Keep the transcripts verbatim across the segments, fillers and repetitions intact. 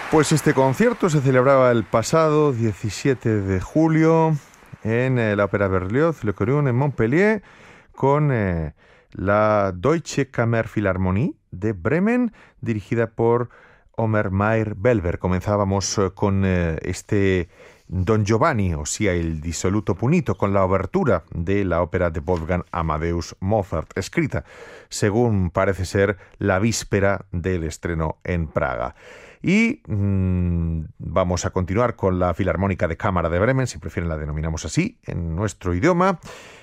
Pues este concierto se celebraba el pasado diecisiete de julio en eh, la Ópera Berlioz, Le Coron en Montpellier, con eh, la Deutsche Kammerphilharmonie de Bremen, dirigida por Omer Mayer-Belver. Comenzábamos eh, con eh, este Don Giovanni, o sea, el disoluto punito, con la obertura de la ópera de Wolfgang Amadeus Mozart, escrita, según parece ser, la víspera del estreno en Praga. Y mmm, vamos a continuar con la Filarmónica de Cámara de Bremen, si prefieren la denominamos así, en nuestro idioma,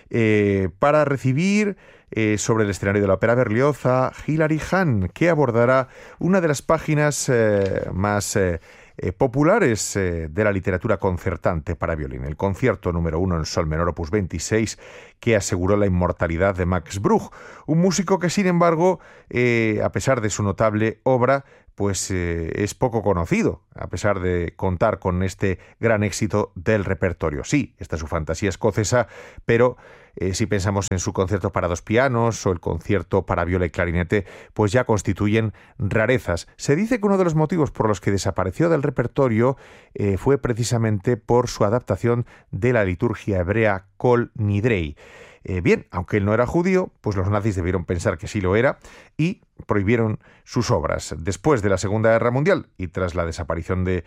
eh, para recibir eh, sobre el escenario de la Ópera Berlioz a Hilary Hahn, que abordará una de las páginas eh, más eh, eh, populares eh, de la literatura concertante para violín, el concierto número uno en sol menor opus veintiséis, que aseguró la inmortalidad de Max Bruch, un músico que, sin embargo, eh, a pesar de su notable obra, pues eh, es poco conocido, a pesar de contar con este gran éxito del repertorio. Sí, esta es su fantasía escocesa, pero eh, si pensamos en su concierto para dos pianos o el concierto para viola y clarinete, pues ya constituyen rarezas. Se dice que uno de los motivos por los que desapareció del repertorio eh, fue precisamente por su adaptación de la liturgia hebrea Kol Nidrei. Eh, bien, aunque él no era judío, pues los nazis debieron pensar que sí lo era y prohibieron sus obras. Después de la Segunda Guerra Mundial y tras la desaparición del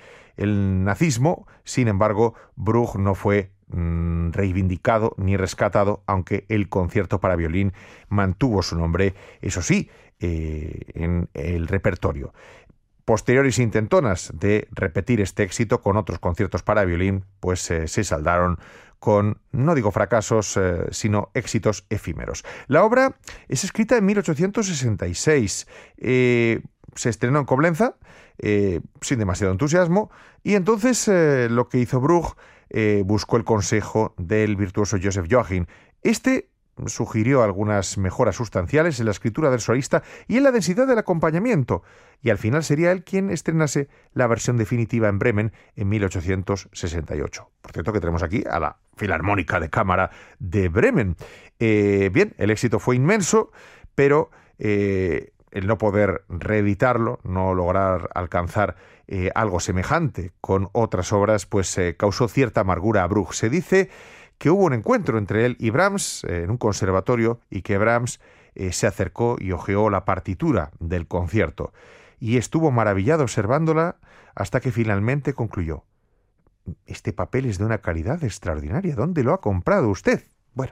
nazismo, sin embargo, Bruch no fue mmm, reivindicado ni rescatado, aunque el concierto para violín mantuvo su nombre, eso sí, eh, en el repertorio. Posteriores intentonas de repetir este éxito con otros conciertos para violín, pues eh, se saldaron con, no digo fracasos, eh, sino éxitos efímeros. La obra es escrita en mil ochocientos sesenta y seis, eh, se estrenó en Coblenza, eh, sin demasiado entusiasmo, y entonces eh, lo que hizo Bruch, eh, buscó el consejo del virtuoso Joseph Joachim. Este sugirió algunas mejoras sustanciales en la escritura del solista y en la densidad del acompañamiento, y al final sería él quien estrenase la versión definitiva en Bremen en mil ochocientos sesenta y ocho. Por cierto, que tenemos aquí a la Filarmónica de Cámara de Bremen. Eh, bien, el éxito fue inmenso, pero eh, el no poder reeditarlo, no lograr alcanzar eh, algo semejante con otras obras, pues eh, causó cierta amargura a Bruch. Se dice que hubo un encuentro entre él y Brahms eh, en un conservatorio y que Brahms eh, se acercó y hojeó la partitura del concierto y estuvo maravillado observándola hasta que finalmente concluyó: este papel es de una calidad extraordinaria, ¿dónde lo ha comprado usted? Bueno,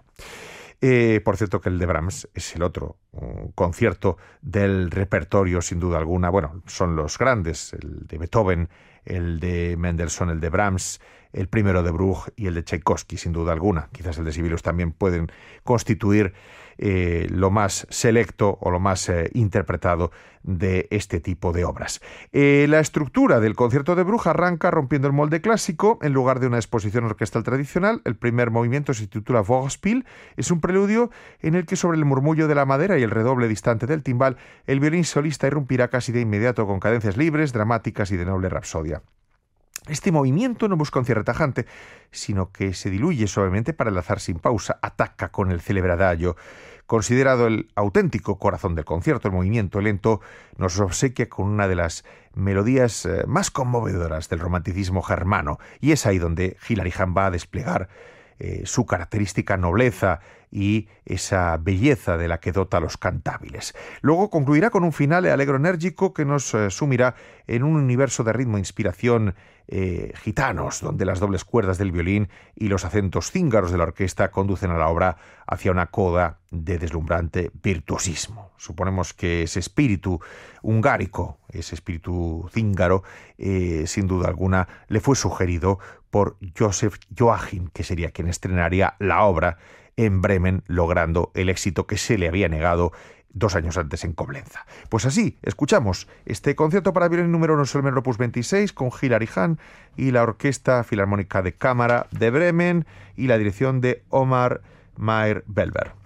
eh, por cierto que el de Brahms es el otro un concierto del repertorio, sin duda alguna. Bueno, son los grandes, el de Beethoven, el de Mendelssohn, el de Brahms, el primero de Bruch y el de Tchaikovsky, sin duda alguna. Quizás el de Sibelius también pueden constituir eh, lo más selecto o lo más eh, interpretado de este tipo de obras. Eh, la estructura del concierto de Bruch arranca rompiendo el molde clásico. En lugar de una exposición orquestal tradicional, el primer movimiento se titula Vorspiel. Es un preludio en el que, sobre el murmullo de la madera y el redoble distante del timbal, el violín solista irrumpirá casi de inmediato con cadencias libres, dramáticas y de noble rapsodia. Este movimiento no busca un cierre tajante, sino que se diluye suavemente para enlazar sin pausa, ataca con el célebre adagio. Considerado el auténtico corazón del concierto, el movimiento lento nos obsequia con una de las melodías eh, más conmovedoras del romanticismo germano, y es ahí donde Hilary Hahn va a desplegar eh, su característica nobleza y esa belleza de la que dota a los cantables. Luego concluirá con un final alegro enérgico que nos eh, sumirá en un universo de ritmo e inspiración eh, gitanos, donde las dobles cuerdas del violín y los acentos cíngaros de la orquesta conducen a la obra hacia una coda de deslumbrante virtuosismo. Suponemos que ese espíritu hungárico, ese espíritu cíngaro, eh, sin duda alguna, le fue sugerido por Joseph Joachim, que sería quien estrenaría la obra en Bremen, logrando el éxito que se le había negado dos años antes en Coblenza. Pues así, escuchamos este concierto para violín número uno, sol menor opus veintiséis, con Hilary Hahn y la Orquesta Filarmónica de Cámara de Bremen y la dirección de Omer Mayer-Belver.